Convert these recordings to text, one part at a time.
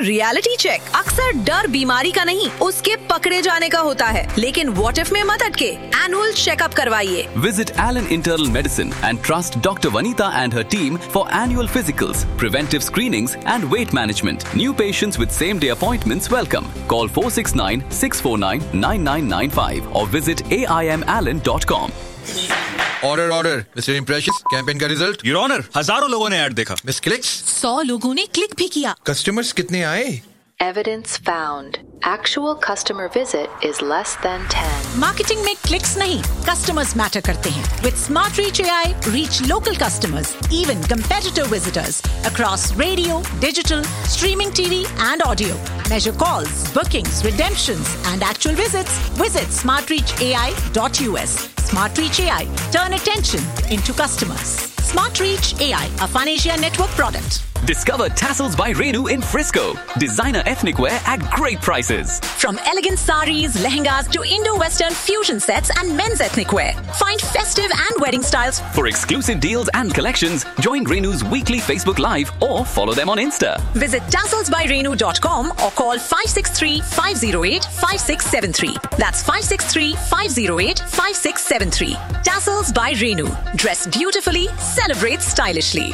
Reality check अक्सर डर बीमारी का नहीं, उसके पकड़े जाने का होता है, लेकिन व्हाट इफ में मत अटके, एनुअल चेकअप करवाइए। Visit Allen Internal Medicine and trust Dr. Vanita and her team for annual physicals, preventive screenings and weight management. New patients with same-day appointments welcome. Call 469-649-9995 or visit aimallen.com. Order mister impressions campaign का result. Your honour, हजारों लोगों ने add देखा। Miss clicks 100 लोगों ने click भी किया। Customers कितने आए? Evidence found. Actual customer visit is less than 10. Marketing में क्लिक्स नहीं, कस्टमर्स मैटर करते हैं। With Smart Reach AI, reach local customers, even competitor visitors across radio, digital, streaming TV and audio. Measure calls, bookings, redemptions and actual visits. Visit smartreachai.us. Smart Reach AI. Turn attention into customers. Smart Reach AI, a Phanesia Network product. Discover Tassels by Renu in Frisco. Designer ethnic wear at great prices. From elegant saris, lehengas to Indo-Western fusion sets and men's ethnic wear. Find festive and wedding styles. For exclusive deals and collections, join Renu's weekly Facebook Live or follow them on Insta. Visit tasselsbyrenu.com or call 563-508-5673. That's 563-508-5673. Tassels by Renu. Dress beautifully, celebrate stylishly.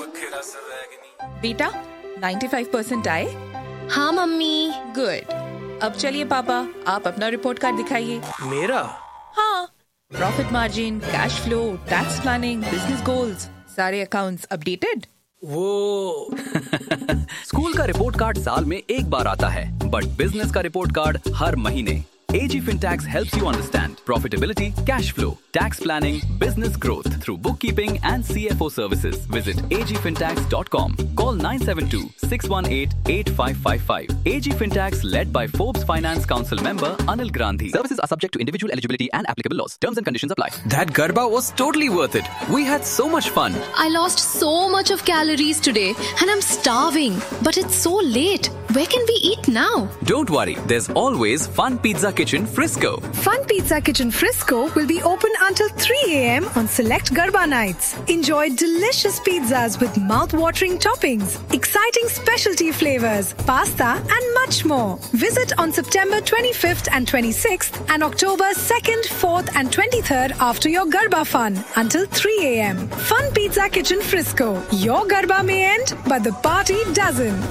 बेटा 95% आए? हाँ mummy. Good. अब चलिए पापा, आप अपना report card दिखाइए। मेरा? हाँ, profit margin, cash flow, tax planning, business goals, सारे अकाउंट्स अपडेटेड। वो स्कूल का रिपोर्ट कार्ड साल में एक बार आता है, बट बिजनेस का रिपोर्ट कार्ड हर महीने। AG Fintax helps you understand profitability, cash flow, tax planning, business growth through bookkeeping and CFO services. Visit agfintax.com. Call 972-618-8555. AG Fintax led by Forbes Finance Council member Anil Grandhi. Services are subject to individual eligibility and applicable laws. Terms and conditions apply. That Garba was totally worth it. We had so much fun. I lost so much of calories today and I'm starving. But it's so late. Where can we eat now? Don't worry. There's always Fun Pizza Kitchen Frisco. Fun Pizza Kitchen Frisco will be open until 3 a.m. on select Garba nights. Enjoy delicious pizzas with mouth-watering toppings, exciting specialty flavors, pasta and much more. Visit on September 25th and 26th and October 2nd, 4th and 23rd after your Garba fun until 3 a.m. Fun Pizza Kitchen Frisco. Your Garba may end, but the party doesn't.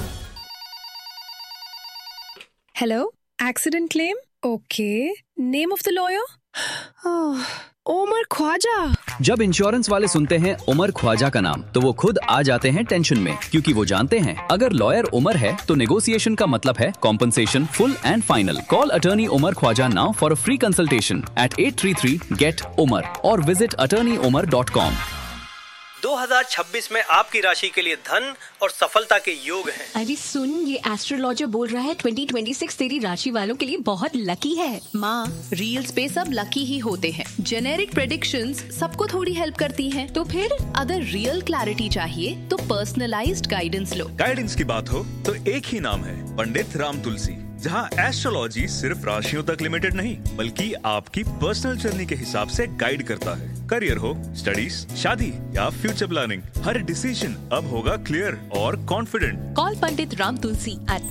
Hello? Accident claim? Okay. Name of the lawyer? Umar Khwaja. जब insurance वाले सुनते हैं उमर ख्वाजा का नाम, तो वो खुद आ जाते हैं टेंशन में, क्योंकि वो जानते हैं अगर लॉयर उमर है तो नेगोशिएशन का मतलब है compensation full and final. Call attorney Umar Khwaja now for a free consultation eight 833-GET-UMAR और विजिट attorneyumar.com। 2026 में आपकी राशि के लिए धन और सफलता के योग हैं। अरे सुन, ये एस्ट्रोलॉजर बोल रहा है 2026 तेरी राशि वालों के लिए बहुत लकी है। माँ, रील्स पे सब लकी ही होते हैं। जेनेरिक प्रेडिक्शंस सबको थोड़ी हेल्प करती हैं। तो फिर अगर रियल क्लैरिटी चाहिए तो पर्सनलाइज्ड गाइडेंस लो। गाइडेंस की बात हो तो एक ही नाम है, पंडित राम तुलसी, जहाँ एस्ट्रोलॉजी सिर्फ राशियों तक लिमिटेड नहीं, बल्कि आपकी पर्सनल जर्नी के हिसाब से गाइड करता है। करियर हो, स्टडीज, शादी या फ्यूचर प्लानिंग, हर डिसीजन अब होगा क्लियर और confident. Call Pandit Ram Tulsi at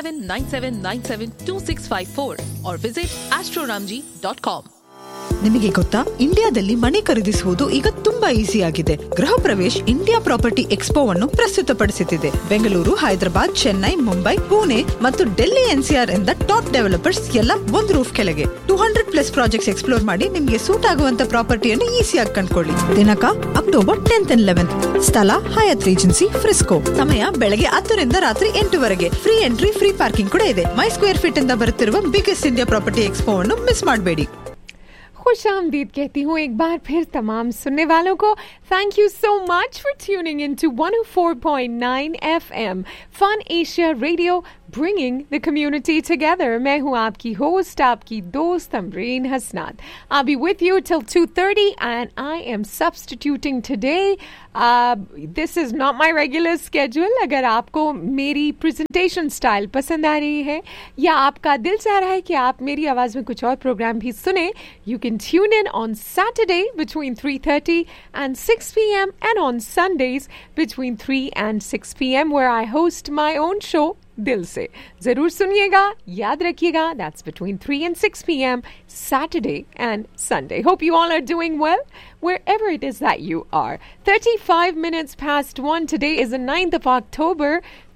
9797972654 और विजिट astroramji.com। ನಿಮಗೆ ಗೊತ್ತಾ, ಇಂಡಿಯಾದಲ್ಲಿ ಮನೆ ಖರೀದಿಸುವುದು ಈಗ ತುಂಬಾ ಈಸಿ ಆಗಿದೆ. ಗೃಹ ಪ್ರವೇಶ್ ಇಂಡಿಯಾ ಪ್ರಾಪರ್ಟಿ ಎಕ್ಸ್ಪೋವನ್ನು ಪ್ರಸ್ತುತಪಡಿಸುತ್ತಿದೆ. ಬೆಂಗಳೂರು, ಹೈದರಾಬಾದ್, ಚೆನ್ನೈ, ಮುಂಬೈ, ಪುಣೆ ಮತ್ತು ಡೆಲ್ಲಿ NCR ಇಂದ ಟಾಪ್ ಡೆವಲಪರ್ಸ್ ಎಲ್ಲ ಒಂದು ರೂಫ್ ಕೆಳಗೆ 200+ ಪ್ರಾಜೆಕ್ಟ್ಸ್ ಎಕ್ಸ್ಪ್ಲೋರ್ ಮಾಡಿ ನಿಮಗೆ ಸೂಟ್ ಆಗುವಂತ ಪ್ರಾಪರ್ಟಿಯನ್ನು ಈಸಿಯಾಗಿ ಕಂಡುಕೊಳ್ಳಿ. ದಿನಾಂಕ ಅಕ್ಟೋಬರ್ 10th and 11th. ಸ್ಥಳ ಹಯಾತ್ ರಿಜೆನ್ಸಿ ಫ್ರಿಸ್ಕೋ. ಸಮಯ ಬೆಳಗ್ಗೆ 10 ರಿಂದ ರಾತ್ರಿ 8 ವರೆಗೆ. ಫ್ರೀ ಎಂಟ್ರಿ, ಫ್ರೀ ಪಾರ್ಕಿಂಗ್ ಕೂಡ ಇದೆ. ಮೈ ಸ್ಕ್ವೇರ್ ಫೀಟ್ ಇಂದ ಬರುತ್ತಿರುವ ಬಿಗ್ಗೆಸ್ಟ್ ಇಂಡಿಯಾ ಪ್ರಾಪರ್ಟಿ ಎಕ್ಸ್ಪೋವನ್ನು ಮಿಸ್ ಮಾಡಬೇಡಿ. खुशामदीद कहती हूँ एक बार फिर तमाम सुनने वालों को। Thank you so much for tuning in to 104.9 FM fun Asia radio, bringing the community together. मैं हूँ आपकी होस्ट, आपकी दोस्त अमरीन हसनात. I'll be with you till 2:30 and I am substituting today. This is not my regular schedule. अगर आपको मेरी presentation style पसंद आ रही है या आपका दिल चाह रहा है कि आप मेरी आवाज़ में कुछ और प्रोग्राम भी सुने, you can tune in on Saturday between 3:30 and 6 p.m. and on Sundays between 3 and 6 p.m. where I host my own show, दिल से. जरूर सुनिएगा, याद रखिएगा. That's between 3 and 6 p.m. Saturday and Sunday. Hope you all are doing well wherever it is that you are. 35 minutes past 1. Today is the 9th of October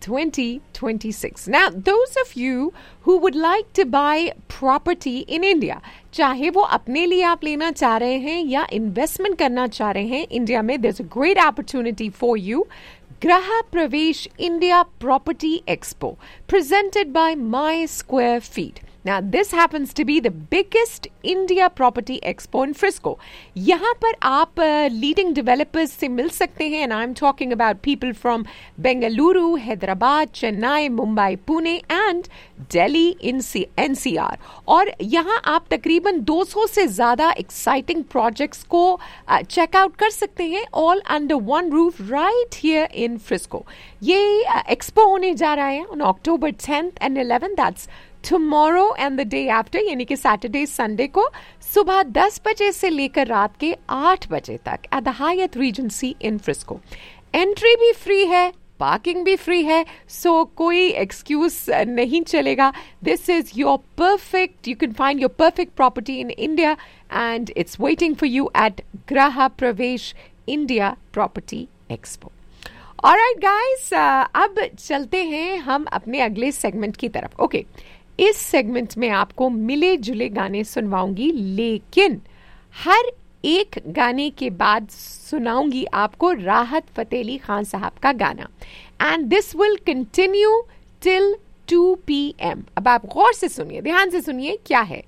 2026. Now, those of you who would like to buy property in India, चाहे वो अपने लिए आप लेना चाह रहे हैं या इन्वेस्टमेंट करना चाह रहे हैं इंडिया में, there's a great opportunity for you. Graha Pravesh India Property Expo, presented by My Square Feet. Now, this happens to be the biggest India Property Expo in Frisco. यहाँ पर आप leading developers से मिल सकते हैं, and I'm talking about people from Bengaluru, Hyderabad, Chennai, Mumbai, Pune and Delhi NCR. और यहाँ आप तकरीबन 200 से ज़्यादा exciting projects को check out कर सकते हैं, all under one roof right here in Frisco. ये expo होने जा रहा है on October 10th and 11th. That's tomorrow and the day after, यानी कि सैटरडे संडे को सुबह 10 बजे से लेकर रात के 8 बजे तक at the Hyatt Regency in Frisco. Entry भी फ्री है, पार्किंग भी फ्री है, सो कोई एक्सक्यूज नहीं चलेगा. This is your perfect, you can find your perfect property in India and it's waiting for you eight ग्राहा प्रवेश India property expo. Alright guys, अब चलते हैं हम अपने अगले सेगमेंट की तरफ. ओके, इस सेगमेंट में आपको मिले जुले गाने सुनवाऊंगी, लेकिन हर एक गाने के बाद सुनाऊंगी आपको राहत फतेह अली खान साहब का गाना. And this will continue till 2 PM. अब आप गौर से सुनिए, ध्यान से सुनिए क्या है.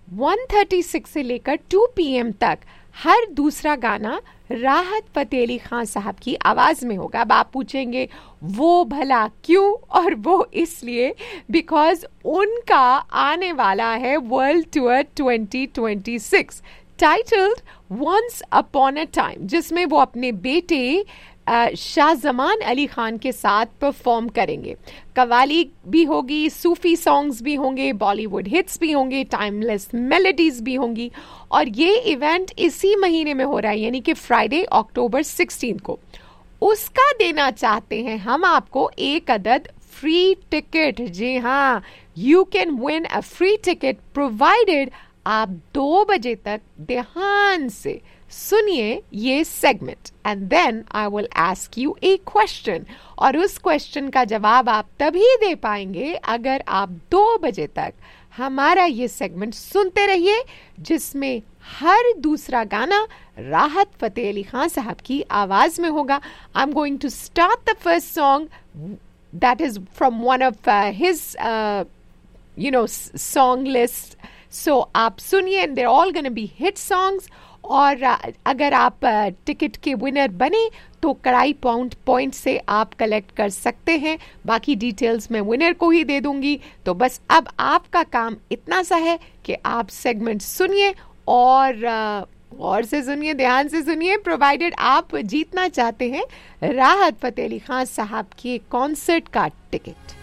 1:36 से लेकर 2 PM तक हर दूसरा गाना राहत फतेह अली खान साहब की आवाज में होगा. अब आप पूछेंगे वो भला क्यों, और वो इसलिए बिकॉज उनका आने वाला है world tour 2026 titled once upon a time, जिसमें वो अपने बेटे शाहजमान अली खान के साथ परफॉर्म करेंगे. कवाली भी होगी, सूफी सॉन्ग्स भी होंगे, बॉलीवुड हिट्स भी होंगे, टाइमलेस मेलोडीज भी होंगी. और ये इवेंट इसी महीने में हो रहा है, यानी कि फ्राइडे October 16 को. उसका देना चाहते हैं हम आपको एक अदद फ्री टिकट. जी हाँ, you can win a free ticket provided आप 2 बजे तक ध्यान से सुनिए ये segment, and then I will ask U A question. और उस क्वेश्चन का जवाब आप तभी दे पाएंगे अगर आप 2 बजे तक हमारा ये सेगमेंट सुनते रहिए, जिसमें हर दूसरा गाना राहत फतेह अली खान साहब की आवाज में होगा. I am going to start the first song that is from one of his song list. सो आप सुनिए, and there all gonna be hit songs. और अगर आप टिकट के विनर बने तो कड़ाई पॉइंट से आप कलेक्ट कर सकते हैं. बाकी डिटेल्स मैं विनर को ही दे दूंगी. तो बस अब आपका काम इतना सा है कि आप सेगमेंट सुनिए और से सुनिए, ध्यान से सुनिए, प्रोवाइडेड आप जीतना चाहते हैं राहत फतेह अली खान साहब के कॉन्सर्ट का टिकट.